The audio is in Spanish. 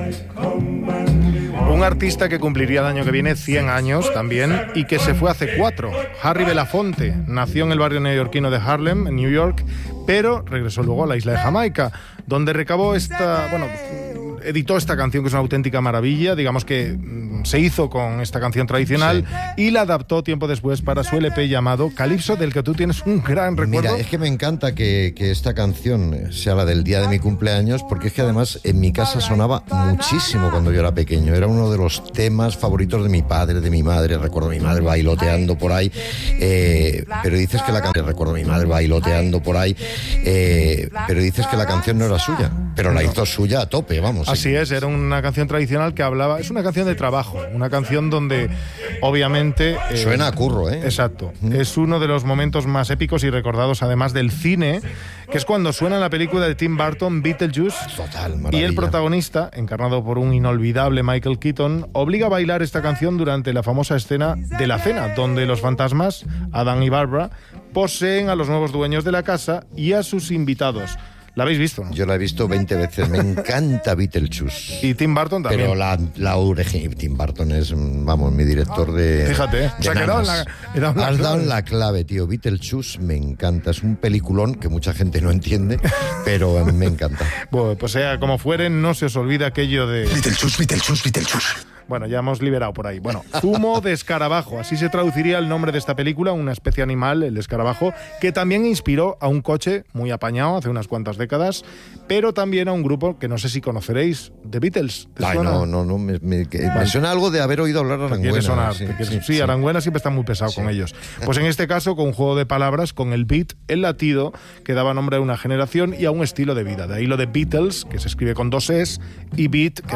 Un artista que cumpliría el año que viene 100 años también y que se fue hace 4. Harry Belafonte nació en el barrio neoyorquino de Harlem, en New York, pero regresó luego a la isla de Jamaica, donde recabó editó esta canción que es una auténtica maravilla, digamos que se hizo con esta canción tradicional y la adaptó tiempo después para su LP llamado Calypso, del que tú tienes un gran recuerdo. Mira, es que me encanta que esta canción sea la del día de mi cumpleaños, porque es que además en mi casa sonaba muchísimo cuando yo era pequeño. Era uno de los temas favoritos de mi padre, de mi madre. Recuerdo a mi madre bailoteando por ahí, pero dices que la canción... Recuerdo a mi madre bailoteando por ahí, pero dices que la canción no era suya, pero la hizo suya a tope, vamos. Así es, era una canción tradicional que hablaba... Es una canción de trabajo, una canción donde obviamente... suena a curro, ¿eh? Exacto. Es uno de los momentos más épicos y recordados además del cine, que es cuando suena en la película de Tim Burton, Beetlejuice. Total, maravilla. Y el protagonista, encarnado por un inolvidable Michael Keaton, obliga a bailar esta canción durante la famosa escena de la cena, donde los fantasmas, Adam y Barbara, poseen a los nuevos dueños de la casa y a sus invitados. ¿La habéis visto? Yo la he visto 20 veces. Me encanta Beetlejuice. Y Tim Burton también. Pero la original. Tim Burton es, vamos, mi director de... Fíjate, de se ha quedado Has dado en la clave, tío. Beetlejuice me encanta. Es un peliculón que mucha gente no entiende, pero me encanta. Bueno, pues sea como fuere, no se os olvide aquello de... Beetlejuice. Bueno, ya hemos liberado por ahí. Bueno, zumo de escarabajo, así se traduciría el nombre de esta película, una especie animal, el escarabajo, que también inspiró a un coche muy apañado hace unas cuantas décadas, pero también a un grupo que no sé si conoceréis, The Beatles. Ay, no, me suena algo de haber oído hablar a Arangüena. ¿Quiere sonar? Sí, Arangüena siempre está muy pesado con ellos. Pues en este caso, con un juego de palabras, con el beat, el latido, que daba nombre a una generación y a un estilo de vida. De ahí lo de Beatles, que se escribe con 2 Es, y beat, que